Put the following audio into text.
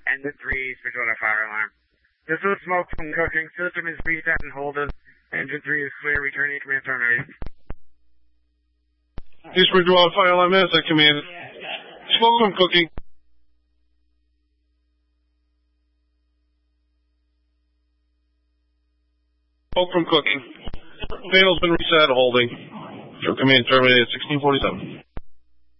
Engine 3, switch on a fire alarm. This is smoke from cooking. System is reset and holding. Engine 3 is clear. Returning command terminated. East Bridgewater fire alarm asset command. Smoke from cooking. Smoke from cooking. Panel's been reset, holding. Your command terminated 1647.